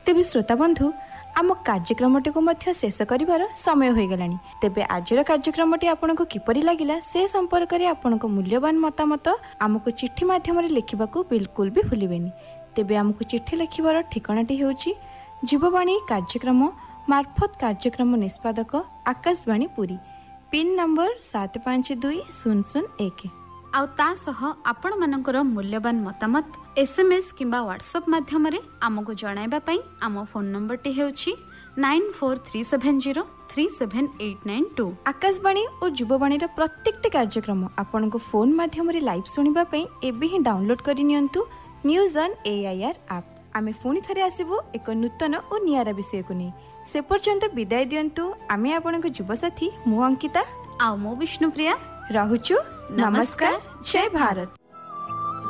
तेबे श्रोता बंधु आम कार्यक्रमटी को मध्य शेष करिवार समय हो गलानी। तेबे आजिर कार्यक्रमटी आपनको किपरि लागिला से संपर्क में आपनको मूल्यवान मतामत आमको चिट्ठी माध्यम लिखिबाकू बिल्कुल भी भूलिबेनी। तेबे आमको चिट्ठी लिखिबार ठिकानाटी हेउची जीववाणी कार्यक्रम मार्फत कार्यक्रम निष्पादक आकाशवाणी पुरी, पिन नंबर 752001। आपण मानकर मूल्यवान मतामत SMS किंबा व्हाट्सएप माध्यम आमको जणाइबा पई आम फोन नंबर टी हेउची 9437037892। आकाशवाणी और युववाणी प्रत्येक कार्यक्रम आपण को फोन माध्यम लाइव सुनिबा पई एबे ही डाउनलोड करि नियंतु न्यूज ऑन AIR ऐप। आमे पुणी थरे आसीबो एक नूतन और नियारा विषय को नहीं। से पर्यंत विदाय दियंतु। आमे आपण को युव साथी मु अंकिता आ मो विष्णुप्रिया रहुचु। नमस्कार। जय भारत।